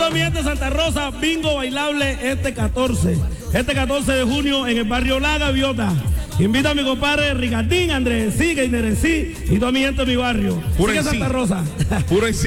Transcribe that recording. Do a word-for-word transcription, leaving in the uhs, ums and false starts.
toda mi gente de Santa Rosa, bingo bailable este catorce. Este catorce de junio en el barrio La Gaviota. Invita a mi compadre Ricardín, Andrés, sí, Gainer, sí, y toda mi gente de mi barrio. Pura Sigue en sí. Santa Rosa. Pura en sí.